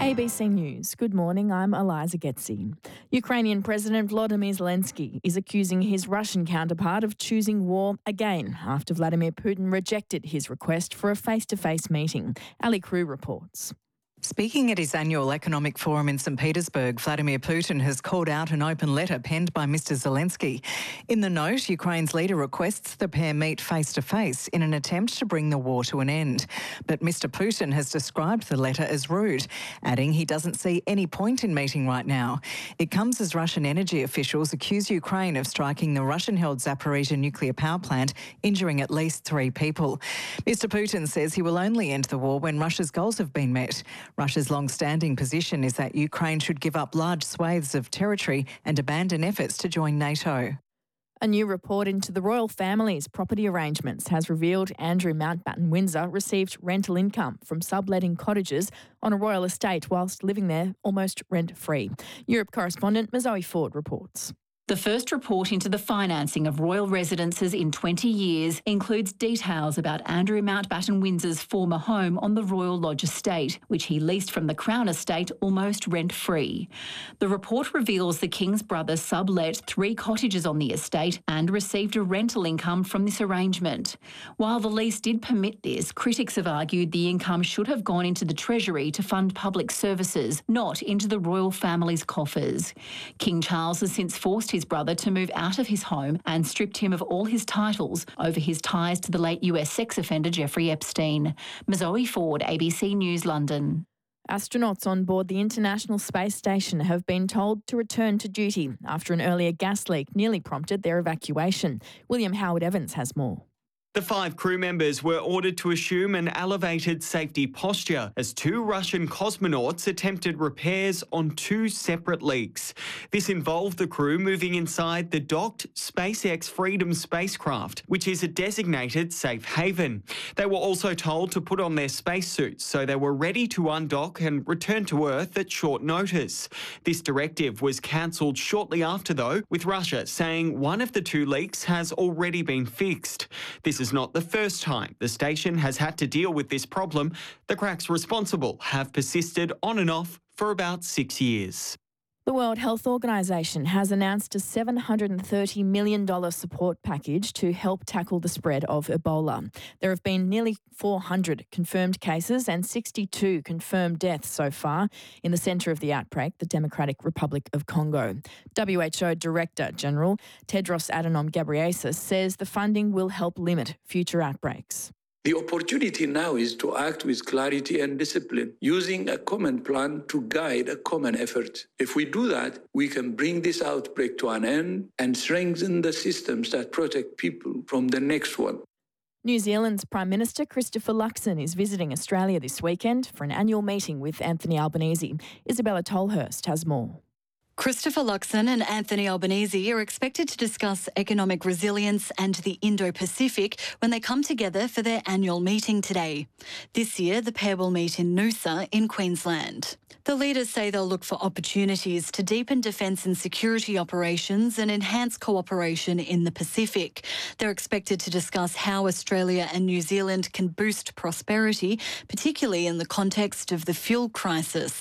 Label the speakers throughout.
Speaker 1: ABC News. Good morning, I'm Eliza Getzi. Ukrainian President Volodymyr Zelensky is accusing his Russian counterpart of choosing war again after Vladimir Putin rejected his request for a face-to-face meeting. Ali Crew reports.
Speaker 2: Speaking at his annual economic forum in St Petersburg, Vladimir Putin has called out an open letter penned by Mr Zelensky. In the note, Ukraine's leader requests the pair meet face-to-face in an attempt to bring the war to an end. But Mr Putin has described the letter as rude, adding he doesn't see any point in meeting right now. It comes as Russian energy officials accuse Ukraine of striking the Russian-held Zaporizhzhia nuclear power plant, injuring at least 3 people. Mr Putin says he will only end the war when Russia's goals have been met. Russia's long-standing position is that Ukraine should give up large swathes of territory and abandon efforts to join NATO.
Speaker 1: A new report into the royal family's property arrangements has revealed Andrew Mountbatten Windsor received rental income from subletting cottages on a royal estate whilst living there almost rent-free. Europe correspondent Zoe Ford reports.
Speaker 3: The first report into the financing of royal residences in 20 years includes details about Andrew Mountbatten Windsor's former home on the Royal Lodge estate, which he leased from the Crown estate almost rent-free. The report reveals the King's brother sublet 3 cottages on the estate and received a rental income from this arrangement. While the lease did permit this, critics have argued the income should have gone into the Treasury to fund public services, not into the royal family's coffers. King Charles has since forced his brother to move out of his home and stripped him of all his titles over his ties to the late US sex offender Jeffrey Epstein. Zoe Ford, ABC News, London.
Speaker 1: Astronauts on board the International Space Station have been told to return to duty after an earlier gas leak nearly prompted their evacuation. William Howard Evans has more.
Speaker 4: The 5 crew members were ordered to assume an elevated safety posture as 2 Russian cosmonauts attempted repairs on 2 separate leaks. This involved the crew moving inside the docked SpaceX Freedom spacecraft, which is a designated safe haven. They were also told to put on their spacesuits so they were ready to undock and return to Earth at short notice. This directive was cancelled shortly after, though, with Russia saying one of the 2 leaks has already been fixed. This is not the first time the station has had to deal with this problem. The cracks responsible have persisted on and off for about 6 years.
Speaker 1: The World Health Organization has announced a $730 million support package to help tackle the spread of Ebola. There have been nearly 400 confirmed cases and 62 confirmed deaths so far in the centre of the outbreak, the Democratic Republic of Congo. WHO Director General Tedros Adhanom Ghebreyesus says the funding will help limit future outbreaks.
Speaker 5: The opportunity now is to act with clarity and discipline, using a common plan to guide a common effort. If we do that, we can bring this outbreak to an end and strengthen the systems that protect people from the next one.
Speaker 1: New Zealand's Prime Minister Christopher Luxon is visiting Australia this weekend for an annual meeting with Anthony Albanese. Isabella Tolhurst has more.
Speaker 6: Christopher Luxon and Anthony Albanese are expected to discuss economic resilience and the Indo-Pacific when they come together for their annual meeting today. This year, the pair will meet in Noosa in Queensland. The leaders say they'll look for opportunities to deepen defence and security operations and enhance cooperation in the Pacific. They're expected to discuss how Australia and New Zealand can boost prosperity, particularly in the context of the fuel crisis.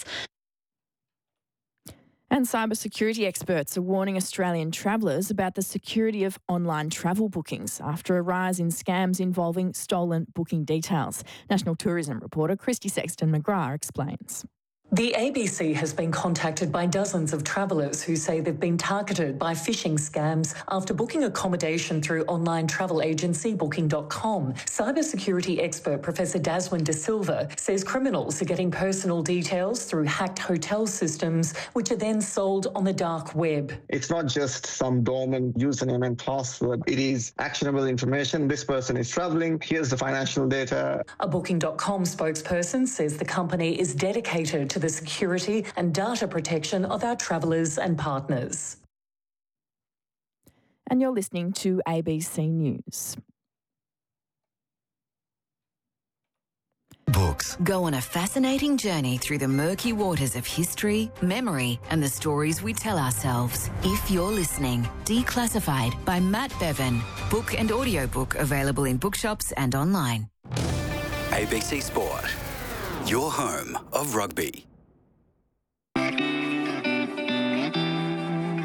Speaker 1: And cybersecurity experts are warning Australian travellers about the security of online travel bookings after a rise in scams involving stolen booking details. National Tourism reporter Christy Sexton-McGrath explains.
Speaker 7: The ABC has been contacted by dozens of travellers who say they've been targeted by phishing scams after booking accommodation through online travel agency Booking.com. Cybersecurity expert Professor Daswin De Silva says criminals are getting personal details through hacked hotel systems, which are then sold on the dark web.
Speaker 8: It's not just some dormant username and password. It is actionable information. This person is travelling. Here's the financial data.
Speaker 7: A Booking.com spokesperson says the company is dedicated to the security and data protection of our travellers and partners.
Speaker 1: And you're listening to ABC News.
Speaker 9: Books. Go on a fascinating journey through the murky waters of history, memory, and the stories we tell ourselves. If you're listening, Declassified by Matt Bevan. Book and audiobook available in bookshops and online.
Speaker 10: ABC Sport, your home of rugby.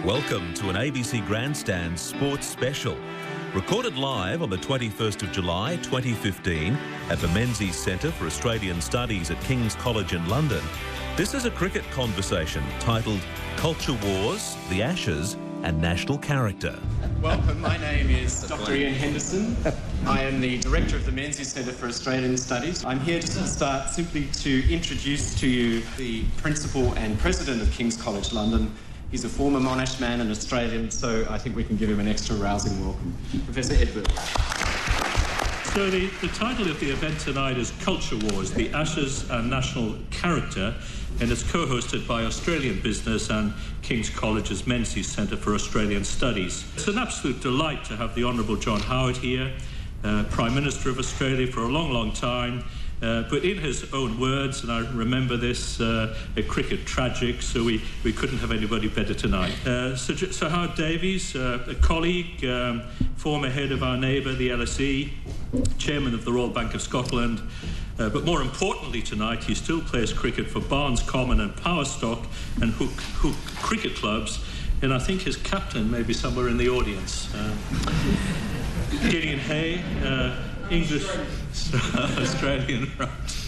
Speaker 10: Welcome to an ABC Grandstand Sports Special. Recorded live on the 21st of July 2015 at the Menzies Centre for Australian Studies at King's College in London, this is a cricket conversation titled Culture Wars, the Ashes and National Character.
Speaker 11: Welcome, my name is Dr. Ian Henderson. I am the Director of the Menzies Centre for Australian Studies. I'm here to start simply to introduce to you the Principal and President of King's College London. He's a former Monash man and Australian, so I think we can give him an extra rousing welcome. Professor Edward.
Speaker 12: So the title of the event tonight is Culture Wars, the Ashes and National Character, and it's co-hosted by Australian Business and King's College's Menzies Centre for Australian Studies. It's an absolute delight to have the Honourable John Howard here, Prime Minister of Australia for a long, long time, but in his own words, and I remember this, a cricket tragic, so we couldn't have anybody better tonight. Sir Howard Davies, a colleague, former head of our neighbour, the LSE, chairman of the Royal Bank of Scotland, but more importantly tonight, he still plays cricket for Barnes Common and Powerstock and Hook cricket clubs, and I think his captain may be somewhere in the audience. Gideon Hay, English, Australian, right.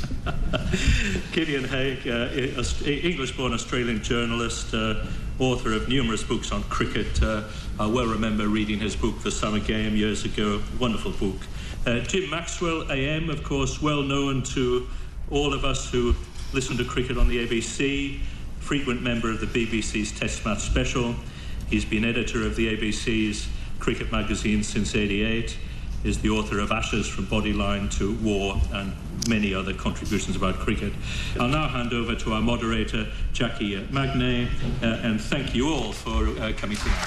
Speaker 12: Gideon Hay, English-born Australian journalist, author of numerous books on cricket. I well remember reading his book, The Summer Game, years ago. Wonderful book. Jim Maxwell, AM, of course, well known to all of us who listen to cricket on the ABC, frequent member of the BBC's Test Match Special. He's been editor of the ABC's cricket magazine since '88. Is the author of Ashes from Bodyline to War and many other contributions about cricket. I'll now hand over to our moderator, Jackie Magnay, and thank you all for coming tonight.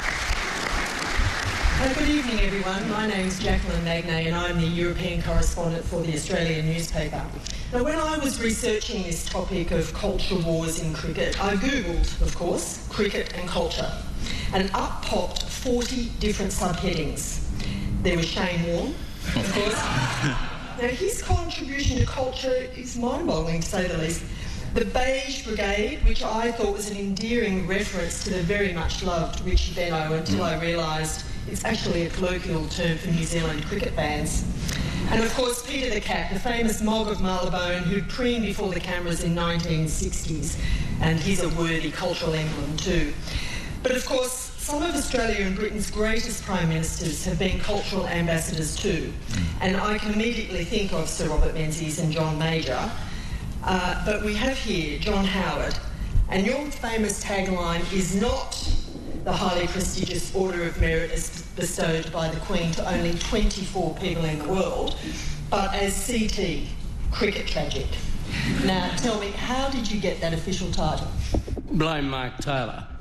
Speaker 13: Good evening, everyone. My name's Jacqueline Magnay and I'm the European correspondent for the Australian newspaper. Now, when I was researching this topic of culture wars in cricket, I Googled, of course, cricket and culture, and up popped 40 different subheadings. There was Shane Warne, of course. Now, his contribution to culture is mind-boggling, to say the least. The Beige Brigade, which I thought was an endearing reference to the very much loved Richie Benaud, until I realised it's actually a colloquial term for New Zealand cricket fans. And of course, Peter the Cat, the famous Mog of Marylebone, who preened before the cameras in 1960s, and he's a worthy cultural emblem too. But of course, some of Australia and Britain's greatest Prime Ministers have been cultural ambassadors too. And I can immediately think of Sir Robert Menzies and John Major. But we have here John Howard. And your famous tagline is not the highly prestigious Order of Merit as bestowed by the Queen to only 24 people in the world, but as CT, Cricket Tragic. Now, tell me, how did you get that official title?
Speaker 14: Blame Mark Taylor.